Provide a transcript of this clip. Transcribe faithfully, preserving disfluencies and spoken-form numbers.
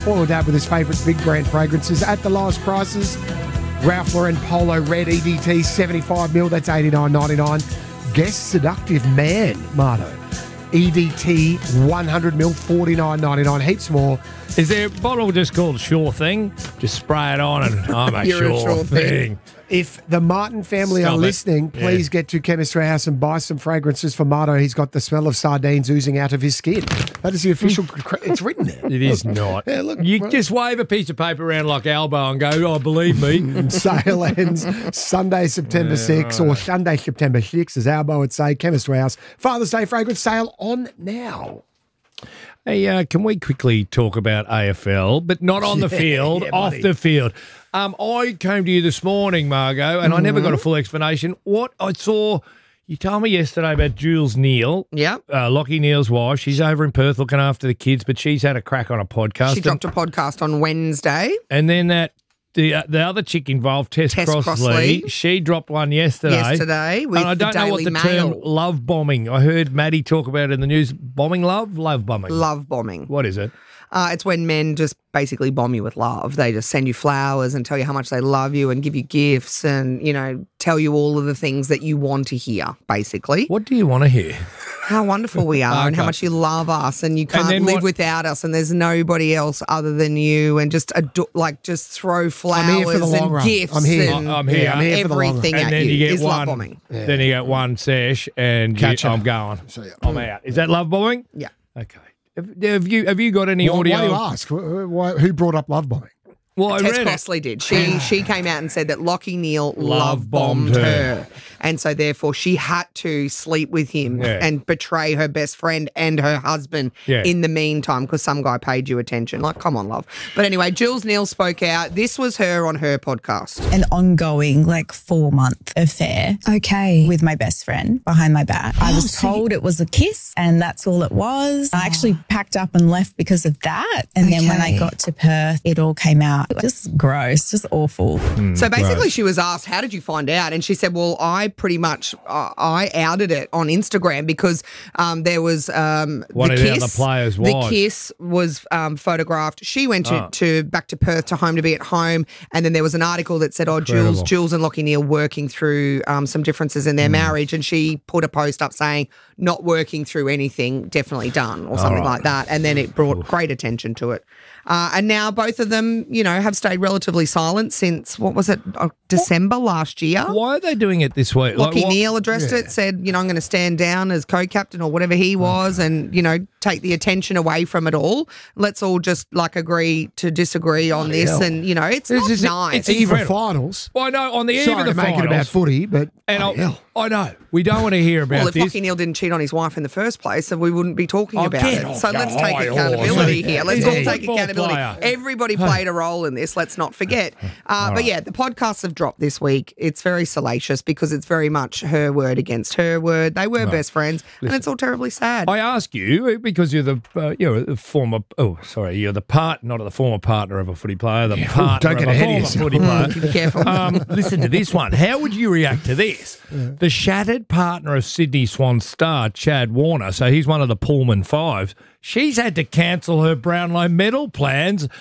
All of that with his favourite big brand fragrances at the lowest prices. Ralph Lauren Polo Red E D T seventy-five mil, that's eighty-nine ninety-nine. Guess Seductive Man, Marto. E D T one hundred mil, forty-nine ninety-nine. Heaps more. Is there a bottle just called Sure Thing? Just spray it on and I'm a You're sure, a sure thing. thing. If the Martin family Stop are it. listening, please Yeah. get to Chemist Warehouse and buy some fragrances for Marto. He's got the smell of sardines oozing out of his skin. That is the official. cra- It's written there. It is not. Yeah, look, you well- just wave a piece of paper around like Albo and go, oh, believe me. Sale ends Sunday, September sixth, or Sunday, September sixth, as Albo would say. Chemist Warehouse. Father's Day fragrance sale on now. Hey, uh, can we quickly talk about A F L, but not on the field, yeah, off buddy. the field? Um, I came to you this morning, Margot, and I never got a full explanation. What I saw, you told me yesterday about Jules Neal. Yep. Uh, Lockie Neal's wife. She's over in Perth looking after the kids, but she's had a crack on a podcast. She dropped a podcast on Wednesday. And then that the uh, the other chick involved, Tess, Tess Crossley, Crossley. she dropped one yesterday. Yesterday with and I the don't know what Daily the Mail. term love bombing. I heard Maddie talk about it in the news. Bombing love? Love bombing. Love bombing. What is it? Uh, it's when men just basically bomb you with love. They just send you flowers and tell you how much they love you and give you gifts and, you know, tell you all of the things that you want to hear, basically. What do you want to hear? How wonderful we are and how Okay. much you love us and you can't then live what- without us and there's nobody else other than you and just ado- like just throw flowers I'm here for the long and run. gifts I'm here. and I- I'm here. Yeah, I'm here for the long run. everything And at then you, you get is love one. bombing. Then you get one sesh, and you, Catch up. I'm going. So, yeah. I'm out. Is that love bombing? Yeah. Okay. Have, have you have you got any Why, audio? why do you ask? Wh- why- Who brought up love bombing? Well, I Tess read it. Crossley did. She she came out and said that Lockie Neal Love love bombed bombed her. her. And so therefore she had to sleep with him Yeah. and betray her best friend and her husband Yeah. in the meantime because some guy paid you attention. Like, come on, love. But anyway, Jules Neal spoke out. This was her on her podcast. An ongoing, like, four month affair. Okay. With my best friend behind my back. I was told it was a kiss and that's all it was. I actually packed up and left because of that. And then when I Okay. got to Perth, it all came out. It was just gross, just awful. So basically, she was asked, "How did you find out?" And she said, "Well, I pretty much uh, I outed it on Instagram because um, there was um, One the of the kiss. other players' the wives. kiss was um, photographed. She went to, Oh. to back to Perth to home to be at home, and then there was an article that said, "Oh, Jules, Incredible. Jules and Lockie Neal working through um, some differences in their Mm. marriage," and she put a post up saying, "Not working through anything, definitely done," or something right. like that, and then it brought great attention to it. Uh, and now both of them, you know, have stayed relatively silent since, what was it, uh, December last year? Why are they doing it this way? Lockie what- Neal addressed it, said, you know, I'm going to stand down as co-captain or whatever he was and, you know, take the attention away from it all. Let's all just, like, agree to disagree on this. hell. And, you know, it's This not is- nice. it's Eve of incredible. finals. Well, I know on the eve Sorry of the to make finals, it about footy, but and bloody I, hell. I know we don't want to hear about well, if this. Lockie Neal didn't cheat on his wife in the first place, then we wouldn't be talking Oh, about get it. off So your let's take high accountability horse. here. Let's He's all a take football accountability. player. Everybody played a role in this. Let's not forget. Uh, but yeah, the podcasts have dropped this week. It's very salacious because it's very much her word against her word. They were best friends, and it's all terribly sad. I ask you because you're the uh, you're the former oh sorry you're the part not the former partner of a footy player the partner don't get of a ahead former of yourself. footy player. Be careful. Um, listen to this one. How would you react to this? The shattered partner of Sydney Swans star Chad Warner, so he's one of the Pullman Fives. She's had to cancel her Brownlow medal plans